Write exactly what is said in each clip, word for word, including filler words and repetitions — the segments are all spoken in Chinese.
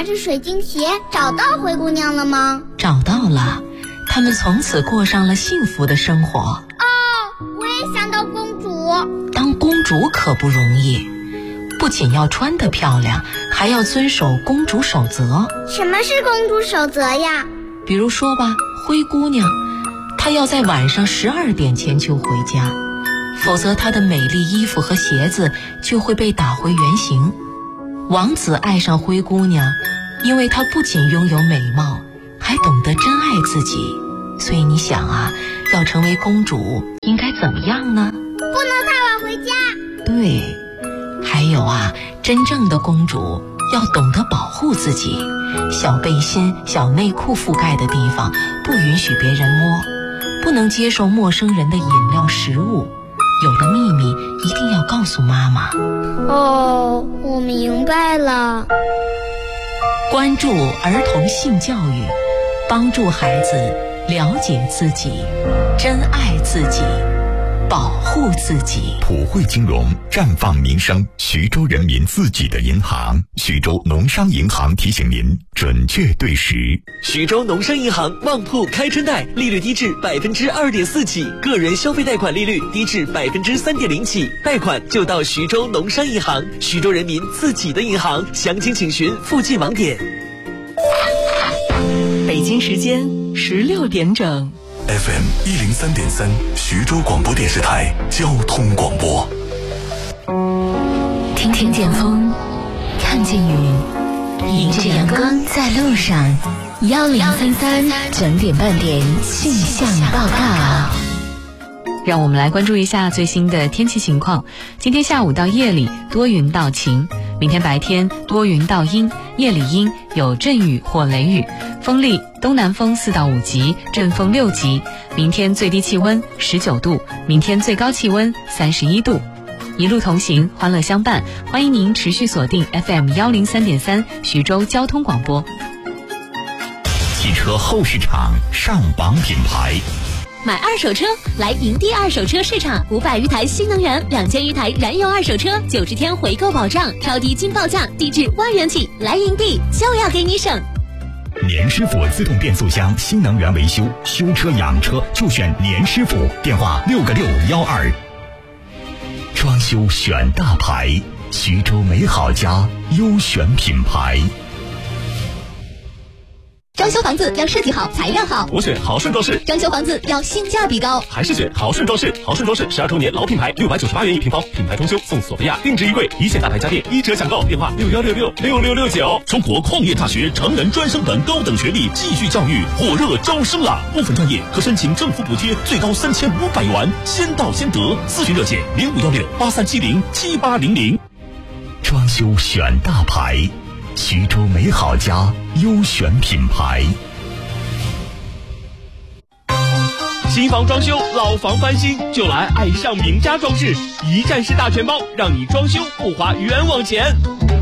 着水晶鞋找到灰姑娘了吗？ 找到了，他们从此过上了幸福的生活。 哦，我也想当公主。 当公主可不容易，不仅要穿得漂亮，还要遵守公主守则。 什么是公主守则呀？ 比如说吧，灰姑娘，她要在晚上十二点前就回家，否则她的美丽衣服和鞋子就会被打回原形。王子爱上灰姑娘，因为她不仅拥有美貌，还懂得珍爱自己。所以你想啊，要成为公主应该怎么样呢？ 不能太晚回家。 对，还有啊，真正的公主要懂得保护自己，小背心、小内裤覆盖的地方不允许别人摸，不能接受陌生人的饮料食物，有了秘密一定要告诉妈妈。 哦，我明白了。 关注儿童性教育，帮助孩子了解自己，珍爱自己，保护自己。 普惠金融，绽放民生，徐州人民自己的银行。徐州农商银行提醒您，准确对时。 徐州农商银行旺铺开春贷，利率低至百分之二点四起，个人消费贷款利率低至百分之三点零起，贷款就到徐州农商银行，徐州人民自己的银行。详情请询附近网点。 北京时间十六点整。 F M 一零三点三，徐州广播电视台交通广播。 听听见风，看见云，迎着阳光在路上。幺零三三整点半点气象报告。 让我们来关注一下最新的天气情况。今天下午到夜里多云到晴，明天白天多云到阴，夜里阴，有阵雨或雷雨，风力东南风四到五级，阵风六级。明天最低气温十九度，明天最高气温三十一度。一路同行，欢乐相伴，欢迎您持续锁定 F M 幺零三点三徐州交通广播。 汽车后市场上榜品牌。 买二手车来营地二手车市场，五百余台新能源，两千余台燃油二手车，九十天回购保障，超低金报价，低至万元起。来营地就要给你省。 年师傅自动变速箱新能源维修，修车养车就选年师傅，电话六个六幺二。装修选大牌，徐州美好家优选品牌。 装修房子要设计好，材料好， 我选豪顺装饰。 装修房子要性价比高， 还是选豪顺装饰。豪顺装饰十二周年老品牌，六百九十八元一平方，品牌装修送索菲亚定制衣柜，一线大牌家电一折抢购，电话六幺六六六六六九。 中国矿业大学成人专升本高等学历继续教育火热招生了，部分专业可申请政府补贴，最高三千五百元，先到先得。咨询热线零五幺六八三七零七八零零。 装修选大牌，徐州美好家优选品牌。 新房装修，老房翻新，就来爱上名家装饰，一站式大全包，让你装修不花冤枉钱。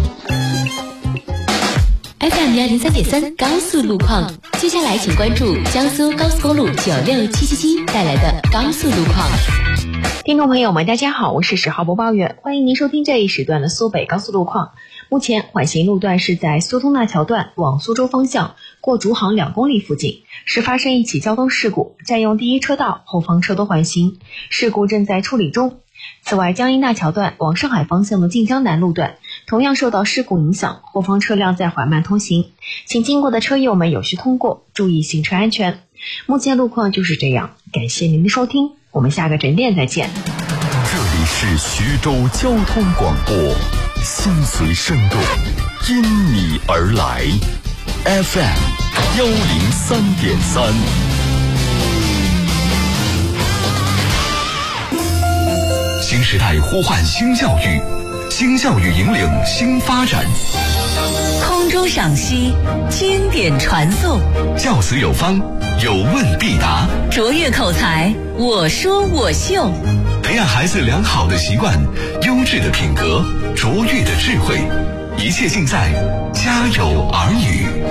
F M 幺零三点三高速路况，接下来请关注江苏高速公路九六七七七带来的高速路况。 听众朋友们，大家好，我是十号播报员，欢迎您收听这一时段的苏北高速路况。目前缓行路段是在苏通大桥段往苏州方向过竹行两公里附近，是发生一起交通事故，占用第一车道，后方车多缓行，事故正在处理中。此外，江阴大桥段往上海方向的晋江南路段同样受到事故影响，后方车辆在缓慢通行，请经过的车友们有序通过，注意行车安全。目前路况就是这样，感谢您的收听，我们下个整点再见。 这里是徐州交通广播，心随声动，因你而来 F M 幺零三点三。新时代呼唤新教育，新教育引领新发展。 空中赏析，经典传颂， 教子有方，有问必答， 卓越口才，我说我秀， 培养孩子良好的习惯，优质的品格，卓越的智慧，一切尽在家有儿女。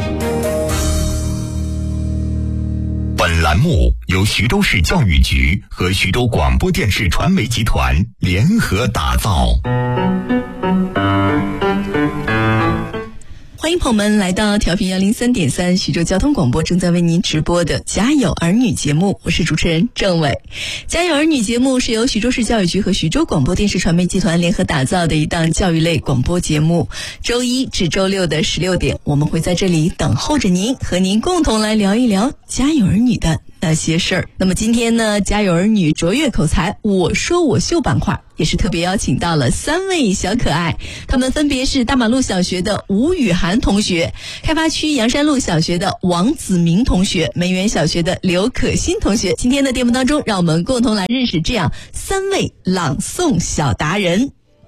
本栏目由徐州市教育局和徐州广播电视传媒集团联合打造。 欢迎朋友们，来到调频幺零三点三徐州交通广播，正在为您直播的家有儿女节目，我是主持人郑伟。家有儿女节目是由徐州市教育局和徐州广播电视传媒集团联合打造的一档教育类广播节目，周一至周六的十六点，我们会在这里等候着您，和您共同来聊一聊家有儿女的那些事儿。那么今天呢，家有儿女卓越口才我说我秀板块也是特别邀请到了三位小可爱，他们分别是大马路小学的吴雨涵同学，开发区阳山路小学的王子明同学，梅园小学的刘可欣同学。今天的节目当中，让我们共同来认识这样三位朗诵小达人。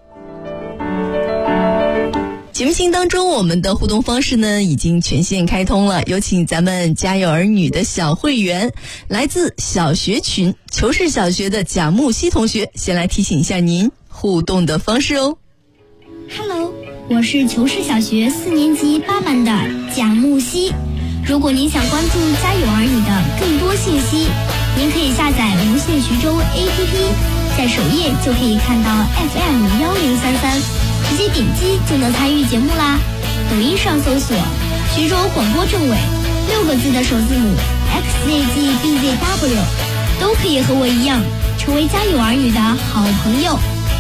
节目性当中，我们的互动方式呢已经全线开通了，有请咱们家有儿女的小会员，来自小学群求是小学的贾木希同学，先来提醒一下您互动的方式哦。 Hello， 我是求是小学四年级八班的贾木希。如果您想关注家有儿女的更多信息，您可以下载无线徐州 A P P， 在首页就可以看到 F M 幺零三三。直接点击就能参与节目啦！抖音上搜索徐州广播政委六个字的首字母 X Z G B Z W， 都可以和我一样成为家有儿女的好朋友。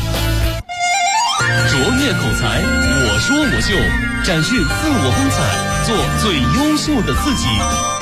卓越口才我说我秀，展示自我风采，做最优秀的自己。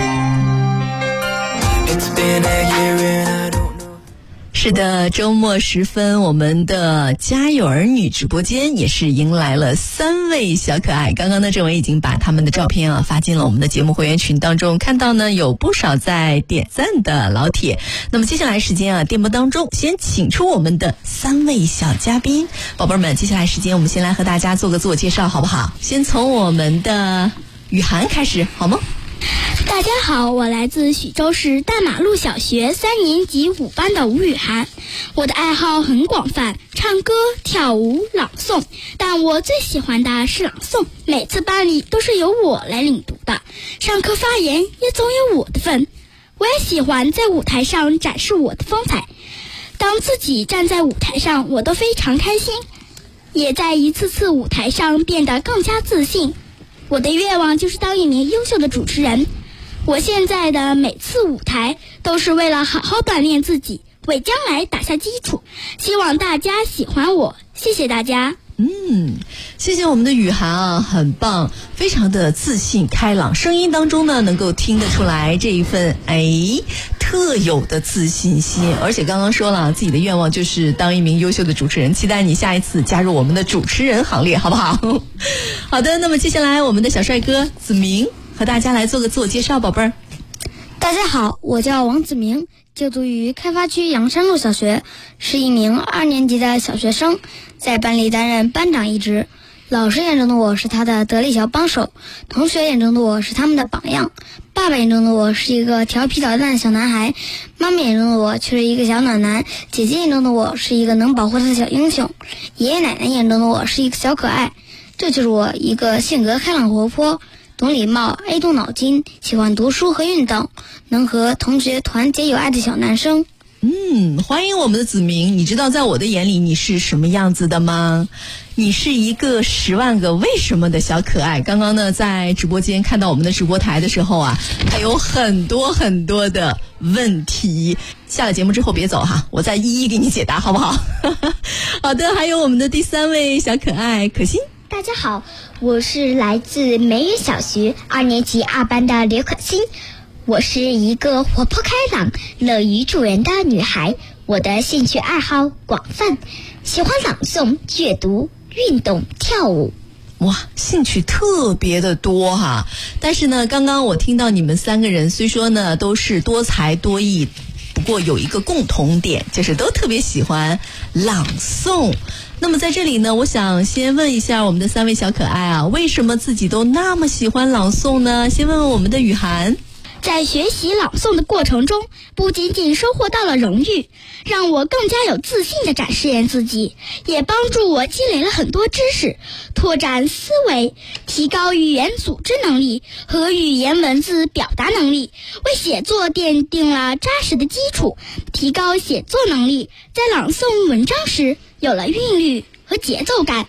是的，周末时分，我们的家有儿女直播间也是迎来了三位小可爱。刚刚呢，郑伟已经把他们的照片啊发进了我们的节目会员群当中，看到呢有不少在点赞的老铁。那么接下来时间啊，电波当中先请出我们的三位小嘉宾，宝贝们，接下来时间我们先来和大家做个自我介绍，好不好？先从我们的雨涵开始，好吗？ 大家好，我来自徐州市大马路小学三年级五班的吴雨涵。我的爱好很广泛，唱歌、跳舞、朗诵，但我最喜欢的是朗诵。每次班里都是由我来领读的，上课发言也总有我的份。我也喜欢在舞台上展示我的风采，当自己站在舞台上，我都非常开心，也在一次次舞台上变得更加自信。我的愿望就是当一名优秀的主持人。我现在的每次舞台都是为了好好锻炼自己，为将来打下基础。希望大家喜欢我，谢谢大家。 嗯，谢谢我们的雨涵啊，很棒，非常的自信开朗，声音当中呢能够听得出来这一份哎特有的自信心。而且刚刚说了自己的愿望就是当一名优秀的主持人，期待你下一次加入我们的主持人行列，好不好？好的，那么接下来我们的小帅哥子明和大家来做个自我介绍，宝贝儿。 大家好，我叫王子明，就读于开发区阳山路小学，是一名二年级的小学生，在班里担任班长一职。老师眼中的我是他的得力小帮手，同学眼中的我是他们的榜样，爸爸眼中的我是一个调皮捣蛋的小男孩，妈妈眼中的我却是一个小暖男，姐姐眼中的我是一个能保护她的小英雄，爷爷奶奶眼中的我是一个小可爱。这就是我一个性格开朗活泼，懂礼貌，爱动脑筋，喜欢读书和运动，能和同学团结友爱的小男生。 嗯，欢迎我们的子明。你知道在我的眼里你是什么样子的吗？你是一个十万个为什么的小可爱。刚刚呢在直播间看到我们的直播台的时候啊，还有很多很多的问题，下了节目之后别走哈，我再一一给你解答，好不好？好的，还有我们的第三位小可爱可心。 大家好，我是来自梅园小学二年级二班的刘可欣。我是一个活泼开朗、乐于助人的女孩。我的兴趣爱好广泛，喜欢朗诵、阅读、运动、跳舞。 哇，兴趣特别的多哈！但是呢，刚刚我听到你们三个人虽说呢都是多才多艺，不过有一个共同点，就是都特别喜欢朗诵。那么在这里呢，我想先问一下我们的三位小可爱啊，为什么自己都那么喜欢朗诵呢？先问问我们的雨涵。 在学习朗诵的过程中，不仅仅收获到了荣誉，让我更加有自信地展示自己，也帮助我积累了很多知识，拓展思维，提高语言组织能力和语言文字表达能力，为写作奠定了扎实的基础，提高写作能力，在朗诵文章时有了韵律和节奏感。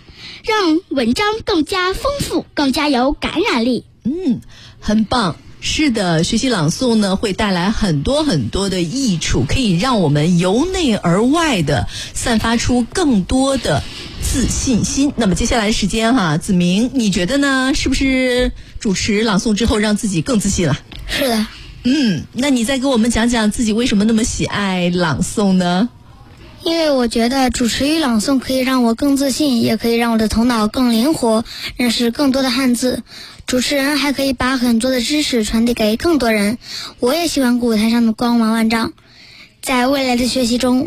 让文章更加丰富，更加有感染力。 嗯，很棒。是的，学习朗诵呢会带来很多很多的益处，可以让我们由内而外的散发出更多的自信心。那么接下来的时间哈，子明，你觉得呢？是不是主持朗诵之后让自己更自信了？ 是的。 嗯，那你再给我们讲讲自己为什么那么喜爱朗诵呢？ 因为我觉得主持与朗诵可以让我更自信，也可以让我的头脑更灵活，认识更多的汉字。主持人还可以把很多的知识传递给更多人。我也喜欢舞台上的光芒万丈。在未来的学习中，